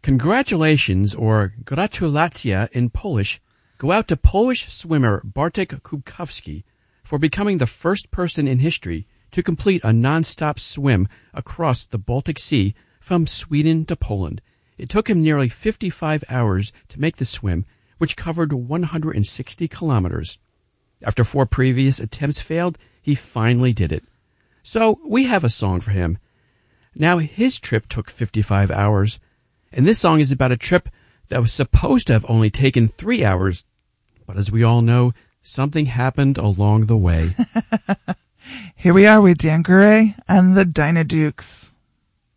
Congratulations, or gratulacja in Polish, go out to Polish swimmer Bartek Kubkowski for becoming the first person in history to complete a non-stop swim across the Baltic Sea from Sweden to Poland. It took him nearly 55 hours to make the swim, which covered 160 kilometers. After 4 previous attempts failed, he finally did it. So we have a song for him. Now his trip took 55 hours, and this song is about a trip that was supposed to have only taken 3 hours. But as we all know, something happened along the way. Here we are with Dan Gurray and the Dynadukes.